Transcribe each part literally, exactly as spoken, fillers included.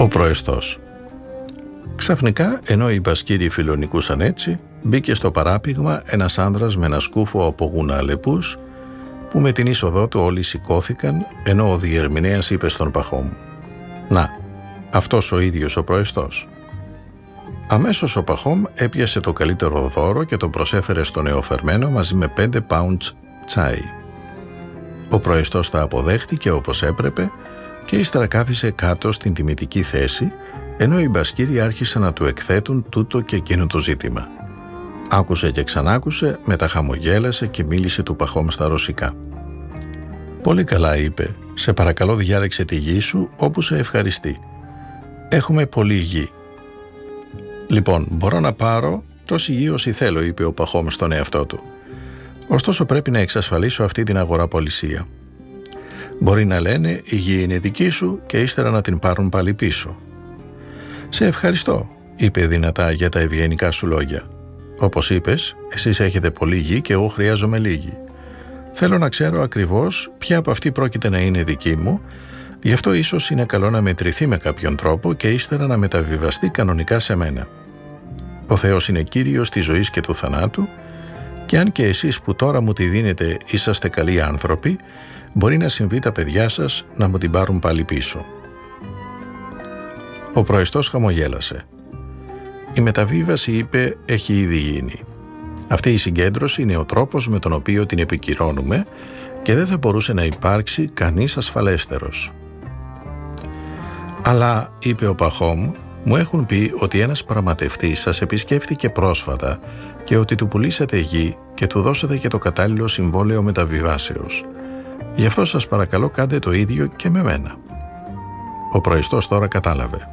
Ο προεστός. Ξαφνικά, ενώ οι μπασκίροι φιλονικούσαν έτσι, μπήκε στο παράπηγμα ένας άνδρας με ένα σκούφο από γούνα αλεπούς, που με την είσοδό του όλοι σηκώθηκαν, ενώ ο διερμηνέας είπε στον Παχόμ: «Να, αυτός ο ίδιος ο προεστός». Αμέσως ο Παχόμ έπιασε το καλύτερο δώρο και τον προσέφερε στο νεοφερμένο μαζί με πέντε πάουντς τσάι. Ο προεστός τα αποδέχτηκε όπως έπρεπε και ύστερα κάθισε κάτω στην τιμητική θέση, ενώ οι μπασκίροι άρχισαν να του εκθέτουν τούτο και εκείνο το ζήτημα. Άκουσε και ξανάκουσε, μετά χαμογέλασε και μίλησε του Παχόμ στα ρωσικά. «Πολύ καλά», είπε. «Σε παρακαλώ, διάλεξε τη γη σου όπου σε ευχαριστεί. Έχουμε πολλή γη». «Λοιπόν, μπορώ να πάρω τόση γη όσοι θέλω», είπε ο Παχόμ στον εαυτό του. «Ωστόσο πρέπει να εξασφαλίσω αυτή την αγοραπολισία. Μπορεί να λένε η γη είναι δική σου και ύστερα να την πάρουν πάλι πίσω». «Σε ευχαριστώ», είπε δυνατά, «για τα ευγενικά σου λόγια. Όπως είπες, εσείς έχετε πολλή γη και εγώ χρειάζομαι λίγη. Θέλω να ξέρω ακριβώς ποια από αυτή πρόκειται να είναι δική μου, γι' αυτό ίσως είναι καλό να μετρηθεί με κάποιον τρόπο και ύστερα να μεταβιβαστεί κανονικά σε μένα. Ο Θεός είναι Κύριος της ζωής και του θανάτου, και αν και εσείς που τώρα μου τη δίνετε είσαστε καλοί άνθρωποι, μπορεί να συμβεί τα παιδιά σας να μου την πάρουν πάλι πίσω». Ο προεστός χαμογέλασε. «Η μεταβίβαση», είπε, «έχει ήδη γίνει. Αυτή η συγκέντρωση είναι ο τρόπος με τον οποίο την επικυρώνουμε και δεν θα μπορούσε να υπάρξει κανείς ασφαλέστερος». «Αλλά», είπε ο Παχόμ, «μου έχουν πει ότι ένας πραγματευτής σας επισκέφθηκε πρόσφατα και ότι του πουλήσατε γη και του δώσατε και το κατάλληλο συμβόλαιο μεταβιβάσεως. Γι' αυτό σας παρακαλώ κάντε το ίδιο και με μένα». Ο προεστός τώρα κατάλαβε.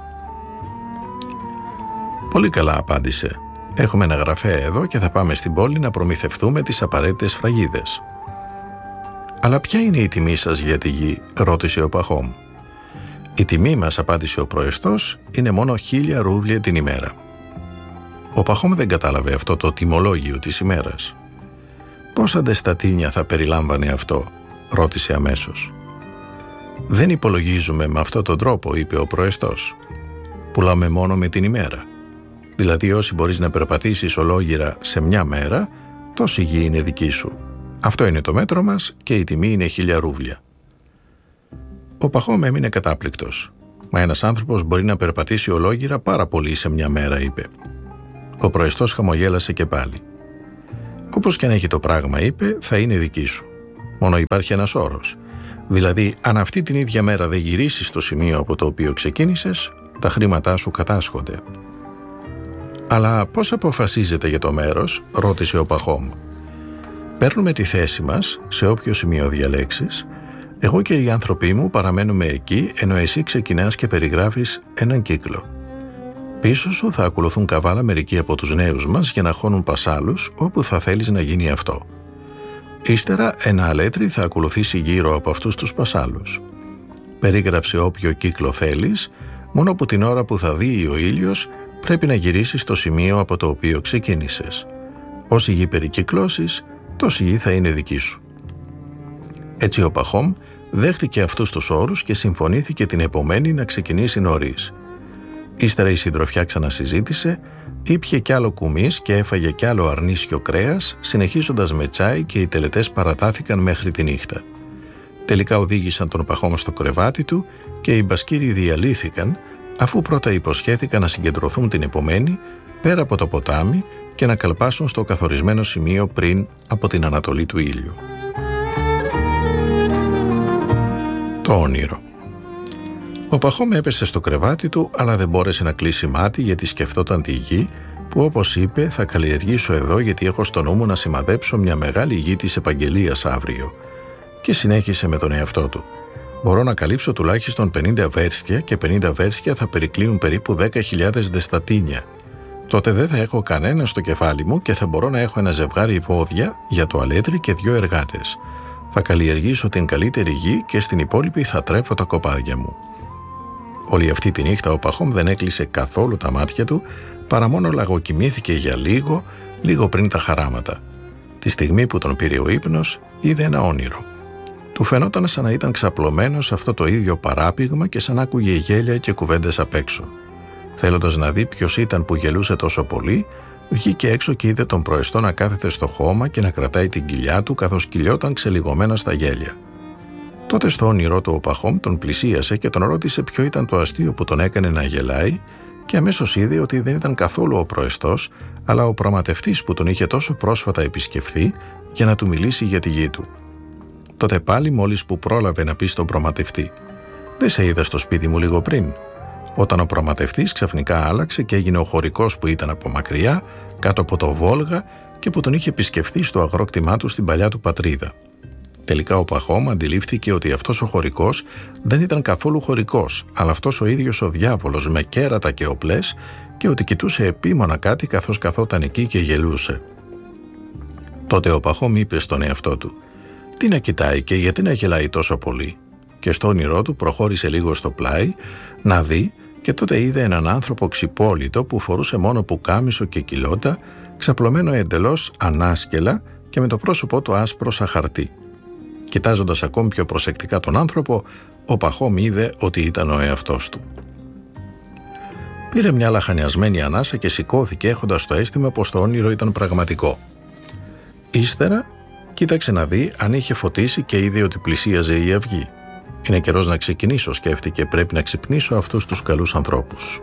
«Πολύ καλά», απάντησε. «Έχουμε ένα γραφέα εδώ και θα πάμε στην πόλη να προμηθευτούμε τις απαραίτητες φραγίδες». «Αλλά ποια είναι η τιμή σας για τη γη?» ρώτησε ο Παχόμ. «Η τιμή μας», απάντησε ο προεστός, «είναι μόνο χίλια ρούβλια την ημέρα». Ο Παχόμ δεν κατάλαβε αυτό το τιμολόγιο της ημέρας. «Πόσα ντεστατίνια θα περιλάμβανε αυτό?» ρώτησε αμέσως. «Δεν υπολογίζουμε με αυτόν τον τρόπο», είπε ο προεστός. «Πουλάμε μόνο με την ημέρα. Δηλαδή όσοι μπορείς να περπατήσεις ολόγυρα σε μια μέρα, τόση γη είναι δική σου. Αυτό είναι το μέτρο μας και η τιμή είναι χίλια ρούβλια». Ο Παχόμ έμεινε κατάπληκτος. «Μα ένας άνθρωπος μπορεί να περπατήσει ολόγυρα πάρα πολύ σε μια μέρα», είπε. Ο προεστός χαμογέλασε και πάλι. «Όπως και αν έχει το πράγμα», είπε, «θα είναι δική σου. Μόνο υπάρχει ένας όρος. Δηλαδή, αν αυτή την ίδια μέρα δεν γυρίσεις στο σημείο από το οποίο ξεκίνησες, τα χρήματά σου κατάσχονται». «Αλλά πώς αποφασίζετε για το μέρος?» ρώτησε ο Παχόμ. «Παίρνουμε τη θέση μας σε όποιο σημείο διαλέξεις. Εγώ και οι άνθρωποι μου παραμένουμε εκεί, ενώ εσύ ξεκινάς και περιγράφεις έναν κύκλο. Πίσω σου θα ακολουθούν καβάλα μερικοί από τους νέους μας για να χώνουν πασάλους όπου θα θέλεις να γίνει αυτό. Ύστερα ένα αλέτρι θα ακολουθήσει γύρω από αυτούς τους πασάλους. Περίγραψε όποιο κύκλο θέλεις, μόνο που την ώρα που θα δει ο ήλιος πρέπει να γυρίσεις στο σημείο από το οποίο ξεκίνησες. Όση γη περικυκλώσεις, τόση γη θα είναι δική σου». Έτσι ο Παχόμ δέχτηκε αυτούς τους όρους και συμφωνήθηκε την επομένη να ξεκινήσει νωρίς. Ύστερα η συντροφιά ξανασυζήτησε, ήπιε κι άλλο κουμίς και έφαγε κι άλλο αρνίσιο κρέας, συνεχίζοντας με τσάι, και οι τελετές παρατάθηκαν μέχρι τη νύχτα. Τελικά οδήγησαν τον Παχόμ στο κρεβάτι του και οι μπασκίροι διαλύθηκαν, αφού πρώτα υποσχέθηκαν να συγκεντρωθούν την επομένη πέρα από το ποτάμι και να καλπάσουν στο καθορισμένο σημείο πριν από την ανατολή του ήλιου. Το όνειρο. Ο Παχόμ έπεσε στο κρεβάτι του, αλλά δεν μπόρεσε να κλείσει μάτι, γιατί σκεφτόταν τη γη που, όπως είπε, θα καλλιεργήσω εδώ γιατί έχω στο νου μου να σημαδέψω μια μεγάλη γη της επαγγελίας αύριο. Και συνέχισε με τον εαυτό του. «Μπορώ να καλύψω τουλάχιστον πενήντα βέρστια και πενήντα βέρστια θα περικλίνουν περίπου δέκα χιλιάδες δεστατίνια. Τότε δεν θα έχω κανένα στο κεφάλι μου και θα μπορώ να έχω ένα ζευγάρι βόδια για το αλέτρι και δύο εργάτες. Θα καλλιεργήσω την καλύτερη γη και στην υπόλοιπη θα τρέφω τα κοπάδια μου». Όλη αυτή τη νύχτα ο Παχόμ δεν έκλεισε καθόλου τα μάτια του, παρά μόνο λαγοκοιμήθηκε για λίγο, λίγο πριν τα χαράματα. Τη στιγμή που τον πήρε ο ύπνος, είδε ένα όνειρο. Του φαινόταν σαν να ήταν ξαπλωμένο σε αυτό το ίδιο παράπηγμα και σαν να άκουγε γέλια και κουβέντες απ' έξω. Θέλοντας να δει ποιος ήταν που γελούσε τόσο πολύ, βγήκε έξω και είδε τον προεστό να κάθεται στο χώμα και να κρατάει την κοιλιά του καθώς κυλιόταν ξελιγωμένα στα γέλια. Τότε στο όνειρό του ο Παχόμ τον πλησίασε και τον ρώτησε ποιο ήταν το αστείο που τον έκανε να γελάει και αμέσως είδε ότι δεν ήταν καθόλου ο προεστός, αλλά ο πραγματευτής που τον είχε τόσο πρόσφατα επισκεφθεί για να του μιλήσει για τη γη του. Τότε πάλι μόλις που πρόλαβε να πει στον πραγματευτή «Δεν σε είδα στο σπίτι μου λίγο πριν», όταν ο πραγματευτής ξαφνικά άλλαξε και έγινε ο χωρικός που ήταν από μακριά, κάτω από το Βόλγα και που τον είχε επισκεφθεί στο αγρόκτημά του στην παλιά του πατρίδα. Τελικά ο Παχόμ αντιλήφθηκε ότι αυτός ο χωρικός δεν ήταν καθόλου χωρικός, αλλά αυτός ο ίδιος ο διάβολος με κέρατα και οπλές και ότι κοιτούσε επίμονα κάτι καθώς καθόταν εκεί και γελούσε. Τότε ο Παχόμ είπε στον εαυτό του «Τι να κοιτάει και γιατί να γελάει τόσο πολύ?» Και στο όνειρό του προχώρησε λίγο στο πλάι να δει και τότε είδε έναν άνθρωπο ξυπόλυτο που φορούσε μόνο πουκάμισο και κιλότα, ξαπλωμένο εντελώς ανάσκελα και με το πρόσωπό του άσπρο σαν χαρτί. Κοιτάζοντας ακόμη πιο προσεκτικά τον άνθρωπο, ο Παχόμ είδε ότι ήταν ο εαυτός του. Πήρε μια λαχανιασμένη ανάσα και σηκώθηκε έχοντας το αίσθημα πως το όνειρο ήταν πραγματικό. Ύστερα κοίταξε να δει αν είχε φωτίσει και είδε ότι πλησίαζε η αυγή. «Είναι καιρός να ξεκινήσω», σκέφτηκε, «πρέπει να ξυπνήσω αυτούς τους καλούς ανθρώπους».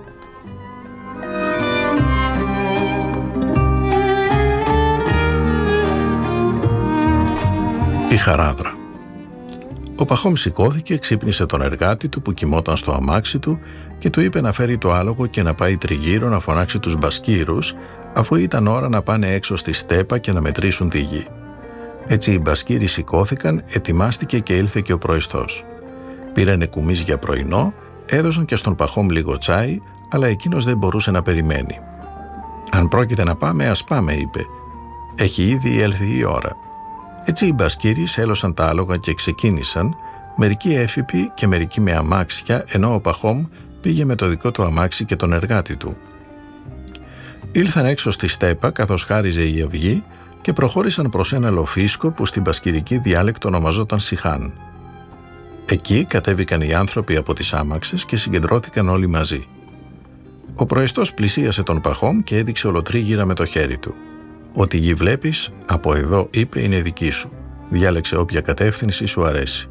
Η χαράδρα. Ο Παχόμ σηκώθηκε, ξύπνησε τον εργάτη του που κοιμόταν στο αμάξι του και του είπε να φέρει το άλογο και να πάει τριγύρω να φωνάξει τους μπασκύρους, αφού ήταν ώρα να πάνε έξω στη στέπα και να μετρήσουν τη γη. Έτσι οι μπασκύροι σηκώθηκαν, ετοιμάστηκε και ήλθε και ο προεστός. Πήρανε κουμίς για πρωινό, έδωσαν και στον Παχόμ λίγο τσάι, αλλά εκείνος δεν μπορούσε να περιμένει. «Αν πρόκειται να πάμε, ας πάμε», είπε. «Έχει ήδη έλθει η ώρα». Έτσι οι μπασκύροι σέλωσαν τα άλογα και ξεκίνησαν, μερικοί έφυποι και μερικοί με αμάξια, ενώ ο Παχόμ πήγε με το δικό του αμάξι και τον εργάτη του. Ήλθαν έξω στη στέπα καθώς χάριζε η αυγή και προχώρησαν προς ένα λοφίσκο που στην μπασκυρική διάλεκτο ονομαζόταν Σιχάν. Εκεί κατέβηκαν οι άνθρωποι από τις άμαξες και συγκεντρώθηκαν όλοι μαζί. Ο προεστός πλησίασε τον Παχόμ και έδειξε ολοτρίγυρα με το χέρι του. «Ό,τι γη βλέπεις, από εδώ», είπε, «είναι δική σου. Διάλεξε όποια κατεύθυνση σου αρέσει».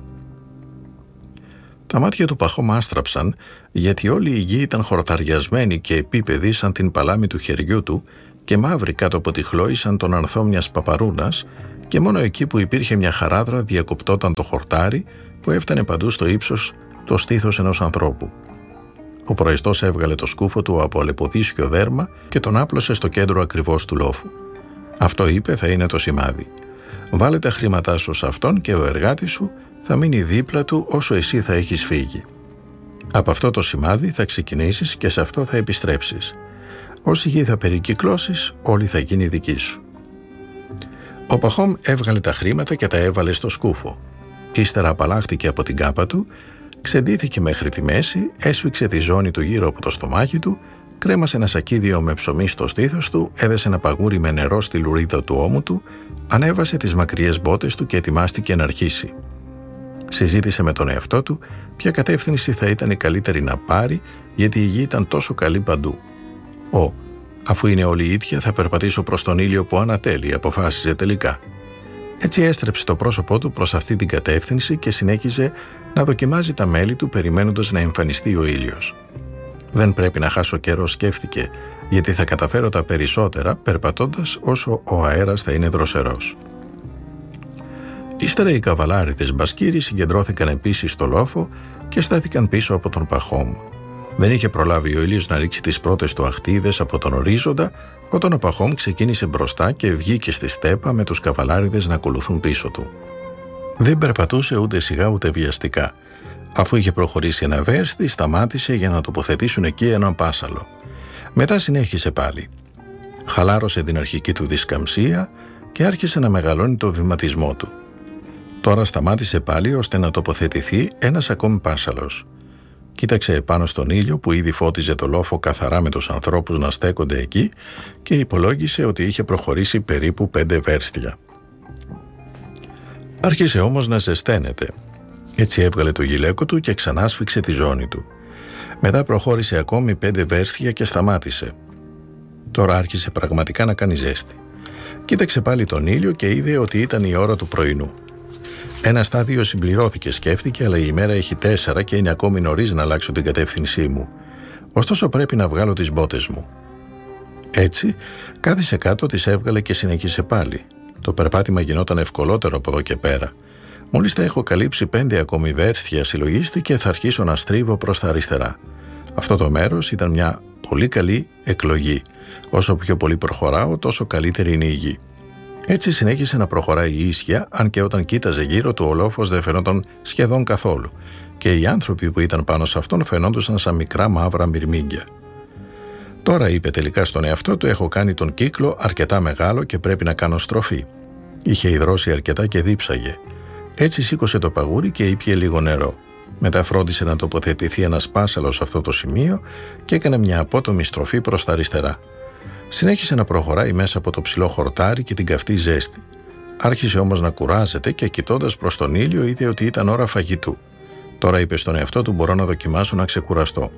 Τα μάτια του Παχόμ άστραψαν, γιατί όλη η γη ήταν χορταριασμένη και επίπεδη σαν την παλάμη του χεριού του και μαύρη κάτω από τη χλώη σαν τον ανθό μιας παπαρούνας, και μόνο εκεί που υπήρχε μια χαράδρα διακοπτόταν το χορτάρι που έφτανε παντού στο ύψος το στήθος ενός ανθρώπου. Ο προεστός έβγαλε το σκούφο του από αλεποδίσιο δέρμα και τον άπλωσε στο κέντρο ακριβώς του λόφου. «Αυτό», είπε, «θα είναι το σημάδι. Βάλε τα χρήματά σου σε αυτόν και ο εργάτης σου θα μείνει δίπλα του όσο εσύ θα έχεις φύγει. Από αυτό το σημάδι θα ξεκινήσεις και σε αυτό θα επιστρέψεις. Όση γη θα περικυκλώσεις, όλη θα γίνει δική σου». Ο Παχόμ έβγαλε τα χρήματα και τα έβαλε στο σκούφο. Ύστερα απαλλάχτηκε από την κάπα του, ξεντήθηκε μέχρι τη μέση, έσφιξε τη ζώνη του γύρω από το στομάχι του, κρέμασε ένα σακίδιο με ψωμί στο στήθος του, έδεσε ένα παγούρι με νερό στη λουρίδα του ώμου του, ανέβασε τις μακριές μπότες του και ετοιμάστηκε να αρχίσει. Συζήτησε με τον εαυτό του ποια κατεύθυνση θα ήταν η καλύτερη να πάρει, γιατί η γη ήταν τόσο καλή παντού. «Ω, αφού είναι όλοι ίδια, θα περπατήσω προς τον ήλιο που ανατέλει», αποφάσισε τελικά. Έτσι έστρεψε το πρόσωπό του προς αυτή την κατεύθυνση και συνέχιζε να δοκιμάζει τα μέλη του περιμένοντας να εμφανιστεί ο ήλιος. «Δεν πρέπει να χάσω καιρό», σκέφτηκε, «γιατί θα καταφέρω τα περισσότερα περπατώντας όσο ο αέρας θα είναι δροσερός». Ύστερα οι καβαλάριδες μπασκύροι συγκεντρώθηκαν επίσης στο λόφο και στάθηκαν πίσω από τον Παχόμ. Δεν είχε προλάβει ο ήλιος να ρίξει τις πρώτες του αχτίδες από τον ορίζοντα, όταν ο Παχόμ ξεκίνησε μπροστά και βγήκε στη στέπα με τους καβαλάριδες να ακολουθούν πίσω του. Δεν περπατούσε ούτε σιγά ούτε βιαστικά. Αφού είχε προχωρήσει ένα βέρστη, σταμάτησε για να τοποθετήσουν εκεί έναν πάσαλο. Μετά συνέχισε πάλι. Χαλάρωσε την αρχική του δισκαμψία και άρχισε να μεγαλώνει το βηματισμό του. Τώρα σταμάτησε πάλι ώστε να τοποθετηθεί ένας ακόμη πάσαλος. Κοίταξε επάνω στον ήλιο που ήδη φώτιζε το λόφο καθαρά με τους ανθρώπους να στέκονται εκεί και υπολόγισε ότι είχε προχωρήσει περίπου πέντε βέρστια. Άρχισε όμως να ζεσταίνεται. Έτσι έβγαλε το γυλαίκο του και ξανά σφίξε τη ζώνη του. Μετά προχώρησε ακόμη πέντε βέρστια και σταμάτησε. Τώρα άρχισε πραγματικά να κάνει ζέστη. Κοίταξε πάλι τον ήλιο και είδε ότι ήταν η ώρα του πρωινού. Ένα στάδιο συμπληρώθηκε, σκέφτηκε, αλλά η ημέρα έχει τέσσερα και είναι ακόμη νωρίς να αλλάξω την κατεύθυνσή μου. Ωστόσο πρέπει να βγάλω τις μπότες μου. Έτσι, κάθισε κάτω, τις έβγαλε και συνεχίσε πάλι. Το περπάτημα γινόταν ευκολότερο από εδώ και πέρα. Μόλις θα έχω καλύψει πέντε ακόμη βέρστια, συλλογίστηκε, θα αρχίσω να στρίβω προς τα αριστερά. Αυτό το μέρος ήταν μια πολύ καλή εκλογή. Όσο πιο πολύ προχωράω, τόσο καλύτερη είναι η γη. Έτσι συνέχισε να προχωράει ίσια, αν και όταν κοίταζε γύρω του ο λόφος δεν φαινόταν σχεδόν καθόλου, και οι άνθρωποι που ήταν πάνω σε αυτόν φαινόντουσαν σαν μικρά μαύρα μυρμήγκια. Τώρα, είπε τελικά στον εαυτό του, έχω κάνει τον κύκλο αρκετά μεγάλο και πρέπει να κάνω στροφή. Είχε υδρώσει αρκετά και δίψαγε. Έτσι σήκωσε το παγούρι και ήπιε λίγο νερό. Μετά φρόντισε να τοποθετηθεί ένα σπάσαλο σε αυτό το σημείο και έκανε μια απότομη στροφή προς τα αριστερά. Συνέχισε να προχωράει μέσα από το ψηλό χορτάρι και την καυτή ζέστη. Άρχισε όμως να κουράζεται και κοιτώντας προς τον ήλιο είδε ότι ήταν ώρα φαγητού. Τώρα, είπε στον εαυτό του, μπορώ να δοκιμάσω να ξεκουραστώ.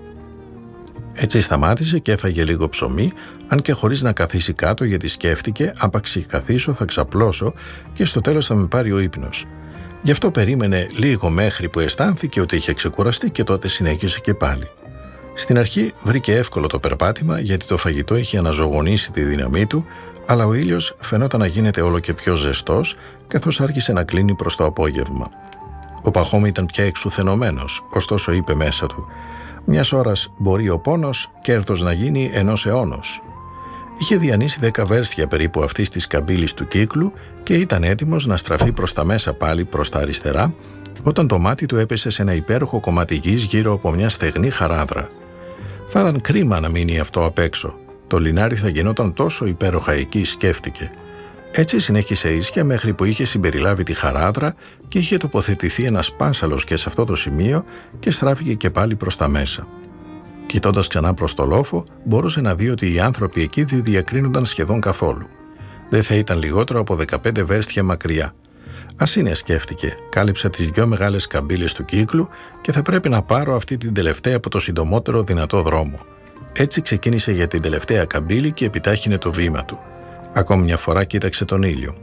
Έτσι σταμάτησε και έφαγε λίγο ψωμί, αν και χωρίς να καθίσει κάτω, γιατί σκέφτηκε, άπαξ καθίσω θα ξαπλώσω και στο τέλος θα με πάρει ο ύπνος. Γι' αυτό περίμενε λίγο μέχρι που αισθάνθηκε ότι είχε ξεκουραστεί και τότε συνέχισε και πάλι. Στην αρχή βρήκε εύκολο το περπάτημα, γιατί το φαγητό είχε αναζωογονήσει τη δύναμή του, αλλά ο ήλιος φαινόταν να γίνεται όλο και πιο ζεστός, καθώς άρχισε να κλείνει προς το απόγευμα. Ο Παχώμη ήταν πια εξουθενωμένος, ωστόσο είπε μέσα του: «Μιας ώρας μπορεί ο πόνος κέρδος να γίνει ενός αιώνος». Είχε διανύσει δέκα βέρστια περίπου αυτής της καμπύλης του κύκλου και ήταν έτοιμος να στραφεί προς τα μέσα πάλι προς τα αριστερά, όταν το μάτι του έπεσε σε ένα υπέροχο κομμάτι γης γύρω από μια στεγνή χαράδρα. Θα ήταν κρίμα να μείνει αυτό απ' έξω. Το λινάρι θα γινόταν τόσο υπέροχα εκεί, σκέφτηκε. Έτσι συνέχισε ίσια μέχρι που είχε συμπεριλάβει τη χαράδρα και είχε τοποθετηθεί ένας πάσαλος και σε αυτό το σημείο και στράφηκε και πάλι προς τα μέσα. Κοιτώντας ξανά προς το λόφο, μπορούσε να δει ότι οι άνθρωποι εκεί δεν διακρίνονταν σχεδόν καθόλου. Δεν θα ήταν λιγότερο από δεκαπέντε βέρστια μακριά. Ας είναι, σκέφτηκε, κάλυψα τις δυο μεγάλες καμπύλες του κύκλου και θα πρέπει να πάρω αυτή την τελευταία από το συντομότερο δυνατό δρόμο. Έτσι ξεκίνησε για την τελευταία καμπύλη και επιτάχυνε το βήμα του. Ακόμη μια φορά κοίταξε τον ήλιο.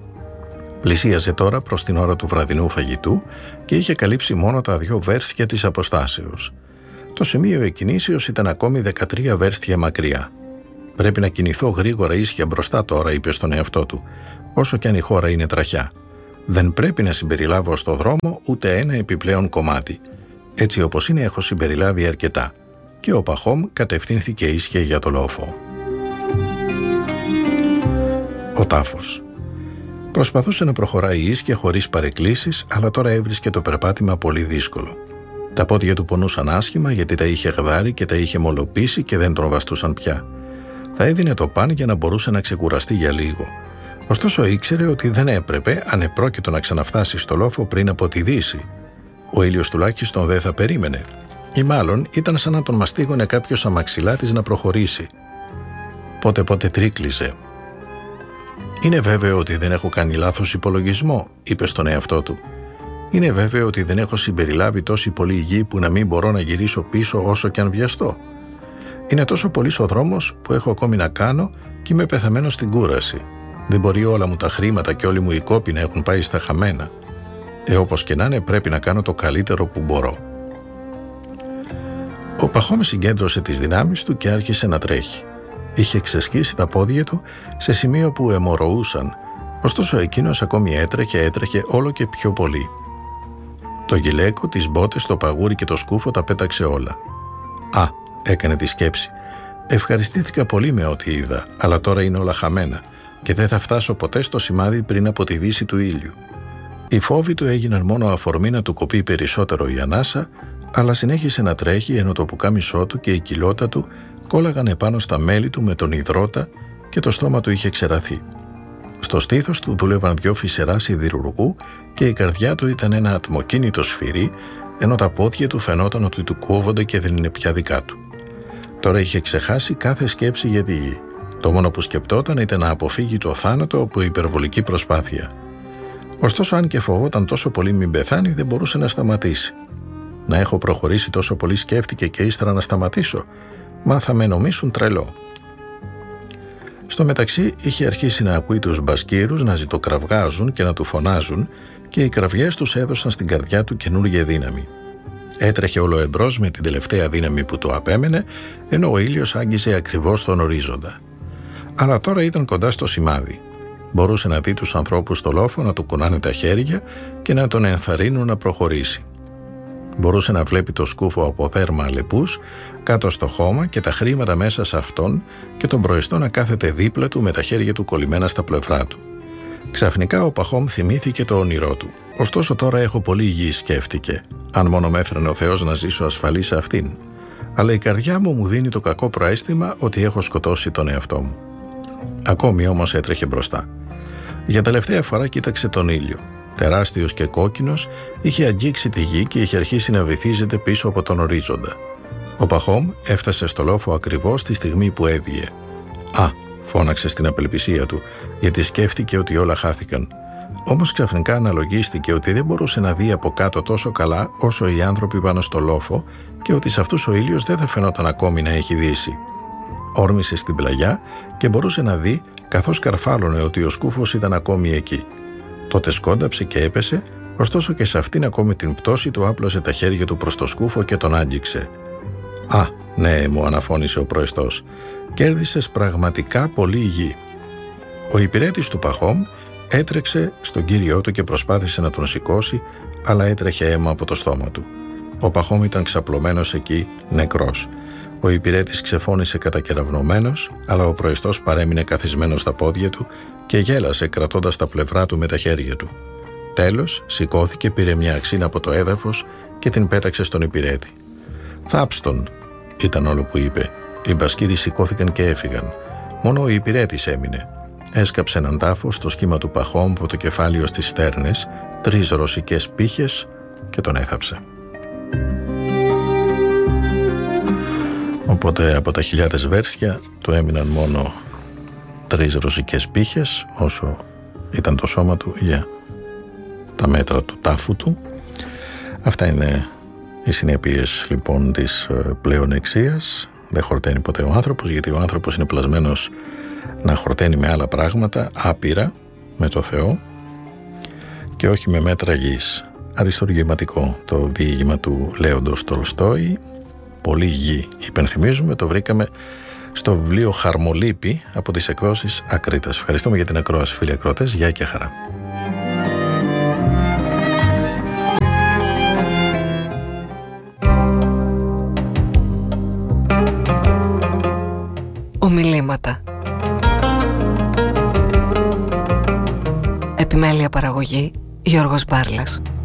Πλησίαζε τώρα προς την ώρα του βραδινού φαγητού και είχε καλύψει μόνο τα δυο βέρστια της αποστάσεως. Το σημείο εκκινήσεως ήταν ακόμη δεκατρία βέρστια μακριά. «Πρέπει να κινηθώ γρήγορα ίσια μπροστά τώρα», είπε στον εαυτό του, «όσο κι αν η χώρα είναι τραχιά. Δεν πρέπει να συμπεριλάβω στο δρόμο ούτε ένα επιπλέον κομμάτι. Έτσι όπως είναι έχω συμπεριλάβει αρκετά». Και ο Παχώμ κατευθύνθηκε ίσια για το λόφο. Ο τάφος. Προσπαθούσε να προχωράει ίσια χωρίς παρεκκλήσεις, αλλά τώρα έβρισκε το περπάτημα πολύ δύσκολο. Τα πόδια του πονούσαν άσχημα γιατί τα είχε γδάρει και τα είχε μολοπίσει και δεν τον βαστούσαν πια. Θα έδινε το παν για να μπορούσε να ξεκουραστεί για λίγο. Ωστόσο ήξερε ότι δεν έπρεπε αν επρόκειτο να ξαναφτάσει στο λόφο πριν από τη δύση. Ο ήλιος τουλάχιστον δεν θα περίμενε. Ή μάλλον ήταν σαν να τον μαστίγωνε κάποιος αμαξιλάτης να προχωρήσει. Πότε πότε τρίκλιζε. «Είναι βέβαιο ότι δεν έχω κάνει λάθος υπολογισμό», είπε στον εαυτό του. «Είναι βέβαιο ότι δεν έχω συμπεριλάβει τόση πολλή γη που να μην μπορώ να γυρίσω πίσω όσο κι αν βιαστώ. Είναι τόσο πολύς ο δρόμος που έχω ακόμη να κάνω και είμαι πεθαμένος στην κούραση. Δεν μπορεί όλα μου τα χρήματα και όλοι μου οι κόποι να έχουν πάει στα χαμένα. Ε, όπως και να είναι, πρέπει να κάνω το καλύτερο που μπορώ». Ο Παχώμη συγκέντρωσε τις δυνάμεις του και άρχισε να τρέχει. Είχε ξεσκίσει τα πόδια του σε σημείο που αιμορροούσαν, ωστόσο εκείνος ακόμη έτρεχε, έτρεχε όλο και πιο πολύ. Το γυλαίκο, τις μπότες, το παγούρι και το σκούφο τα πέταξε όλα. «Α», έκανε τη σκέψη, «ευχαριστήθηκα πολύ με ό,τι είδα, αλλά τώρα είναι όλα χαμένα και δεν θα φτάσω ποτέ στο σημάδι πριν από τη δύση του ήλιου». Οι φόβοι του έγιναν μόνο αφορμή να του κοπεί περισσότερο η ανάσα, αλλά συνέχισε να τρέχει ενώ το πουκάμισό του και η κοιλότα του κόλλαγαν επάνω στα μέλη του με τον υδρότα και το στόμα του είχε ξεραθεί. Στο στήθος του δούλευαν δυο φυσερά σιδηρουργού και η καρδιά του ήταν ένα ατμοκίνητο σφυρί, ενώ τα πόδια του φαινόταν ότι του κόβονται και δεν είναι πια δικά του. Τώρα είχε ξεχάσει κάθε σκέψη για τη γη. Το μόνο που σκεπτόταν ήταν να αποφύγει το θάνατο από υπερβολική προσπάθεια. Ωστόσο, αν και φοβόταν τόσο πολύ μην πεθάνει, δεν μπορούσε να σταματήσει. Να έχω προχωρήσει τόσο πολύ, σκέφτηκε, και ύστερα να σταματήσω? Μα θα με νομίσουν τρελό. Στο μεταξύ είχε αρχίσει να ακούει τους μπασκύρους να ζητοκραυγάζουν και να του φωνάζουν, και οι κραυγές τους έδωσαν στην καρδιά του καινούργια δύναμη. Έτρεχε όλο εμπρός με την τελευταία δύναμη που του απέμενε, ενώ ο ήλιος άγγιζε ακριβώς τον ορίζοντα. Αλλά τώρα ήταν κοντά στο σημάδι. Μπορούσε να δει τους ανθρώπους στο λόφο να του κουνάνε τα χέρια και να τον ενθαρρύνουν να προχωρήσει. Μπορούσε να βλέπει το σκούφο από δέρμα αλεπούς κάτω στο χώμα και τα χρήματα μέσα σε αυτόν, και τον προεστό να κάθεται δίπλα του με τα χέρια του κολλημένα στα πλευρά του. Ξαφνικά ο Παχόμ θυμήθηκε το όνειρό του. Ωστόσο τώρα έχω πολύ γη, σκέφτηκε. Αν μόνο με έφερνε ο Θεός να ζήσω ασφαλή σε αυτήν. Αλλά η καρδιά μου μου δίνει το κακό προαίσθημα ότι έχω σκοτώσει τον εαυτό μου. Ακόμη όμως έτρεχε μπροστά. Για τελευταία φορά κοίταξε τον ήλιο. Τεράστιος και κόκκινος, είχε αγγίξει τη γη και είχε αρχίσει να βυθίζεται πίσω από τον ορίζοντα. Ο Παχόμ έφτασε στο λόφο ακριβώς τη στιγμή που έδιε. «Α», φώναξε στην απελπισία του, γιατί σκέφτηκε ότι όλα χάθηκαν. Όμως ξαφνικά αναλογίστηκε ότι δεν μπορούσε να δει από κάτω τόσο καλά όσο οι άνθρωποι πάνω στο λόφο, και ότι σε αυτούς ο ήλιος δεν θα φαινόταν ακόμη να έχει δύσει. Όρμησε στην πλαγιά και μπορούσε να δει, καθώς καρφάλωνε, ότι ο σκούφος ήταν ακόμη εκεί. Τότε σκόνταψε και έπεσε, ωστόσο και σε αυτήν ακόμη την πτώση του άπλωσε τα χέρια του προς το σκούφο και τον άγγιξε. «Α, ναι», μου αναφώνησε ο προεστός, «κέρδισες πραγματικά πολύ γη». Ο υπηρέτης του Παχόμ έτρεξε στον κύριό του και προσπάθησε να τον σηκώσει, αλλά έτρεχε αίμα από το στόμα του. Ο Παχόμ ήταν ξαπλωμένος εκεί, νεκρός. Ο υπηρέτης ξεφώνησε κατακεραυνωμένος, αλλά ο προεστός παρέμεινε καθισμένος στα πόδια του και γέλασε κρατώντας τα πλευρά του με τα χέρια του. Τέλος, σηκώθηκε, πήρε μια αξίνα από το έδαφος και την πέταξε στον υπηρέτη. «Θάψτον», ήταν όλο που είπε. Οι μπασκύροι σηκώθηκαν και έφυγαν. Μόνο ο υπηρέτης έμεινε. Έσκαψε έναν τάφο στο σχήμα του Παχόμ από το κεφάλι ως τις στέρνες, τρεις ρωσικές πύχες, και τον έθαψε. Οπότε από τα χιλιάδες βέρστια του έμειναν μόνο τρεις ρωσικές πύχες, όσο ήταν το σώμα του για τα μέτρα του τάφου του. Αυτά είναι οι συνέπειες λοιπόν της πλεονεξίας. Δεν χορταίνει ποτέ ο άνθρωπος, γιατί ο άνθρωπος είναι πλασμένος να χορταίνει με άλλα πράγματα, άπειρα, με το Θεό, και όχι με μέτρα γης. Αριστοργηματικό το διήγημα του Λέοντος Τολστόη. Πολύ γη, υπενθυμίζουμε, το βρήκαμε στο βιβλίο Χαρμολύπη από τις εκδόσεις Ακρίτας. Ευχαριστούμε για την ακρόαση, φίλοι ακρότες. Γεια και χαρά. Ομιλήματα. Επιμέλεια παραγωγή Γιώργος Μπάρλας.